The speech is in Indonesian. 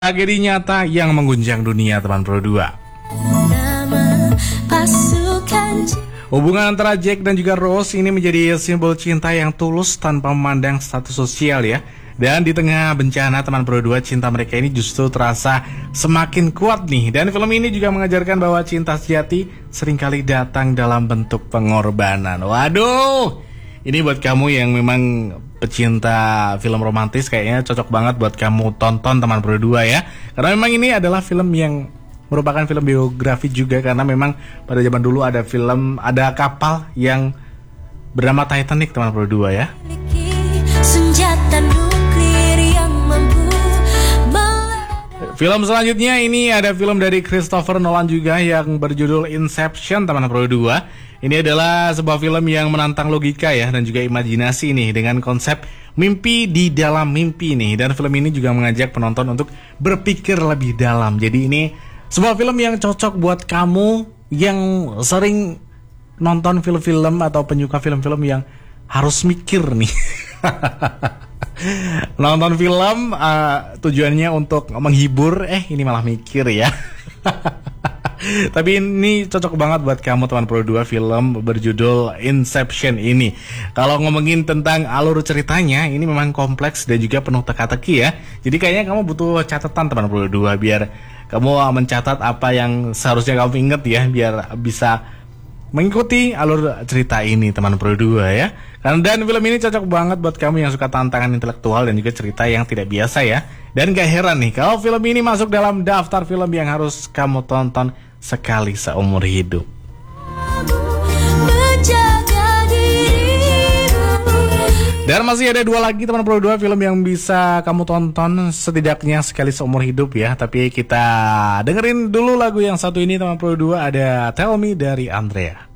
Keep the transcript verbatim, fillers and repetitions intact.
Tragedi nyata yang mengguncang dunia, teman Pro dua. Hubungan antara Jack dan juga Rose ini menjadi simbol cinta yang tulus tanpa memandang status sosial ya. Dan di tengah bencana, teman Pro dua, cinta mereka ini justru terasa semakin kuat nih. Dan film ini juga mengajarkan bahwa cinta sejati seringkali datang dalam bentuk pengorbanan. Waduh, ini buat kamu yang memang pecinta film romantis, kayaknya cocok banget buat kamu tonton, teman Pro dua ya. Karena memang ini adalah film yang merupakan film biografi juga, karena memang pada zaman dulu ada film, ada kapal yang bernama Titanic, teman Pro dua ya. Film selanjutnya ini ada film dari Christopher Nolan juga yang berjudul Inception, teman Pro dua. Ini adalah sebuah film yang menantang logika ya dan juga imajinasi nih, dengan konsep mimpi di dalam mimpi nih. Dan film ini juga mengajak penonton untuk berpikir lebih dalam. Jadi ini sebuah film yang cocok buat kamu yang sering nonton film-film atau penyuka film-film yang harus mikir nih. Nonton film uh, tujuannya untuk menghibur, eh ini malah mikir ya. Tapi ini cocok banget buat kamu, teman Pro dua, film berjudul Inception ini. Kalau ngomongin tentang alur ceritanya, ini memang kompleks dan juga penuh teka-teki ya. Jadi kayaknya kamu butuh catatan, teman Pro dua, biar kamu mencatat apa yang seharusnya kamu inget ya, biar bisa mengikuti alur cerita ini, teman Pro dua ya. Dan film ini cocok banget buat kamu yang suka tantangan intelektual dan juga cerita yang tidak biasa ya. Dan gak heran nih kalau film ini masuk dalam daftar film yang harus kamu tonton sekali seumur hidup. Dan masih ada dua lagi, teman Pro dua, film yang bisa kamu tonton setidaknya sekali seumur hidup ya. Tapi kita dengerin dulu lagu yang satu ini, teman Pro dua, ada Tell Me dari Andrea.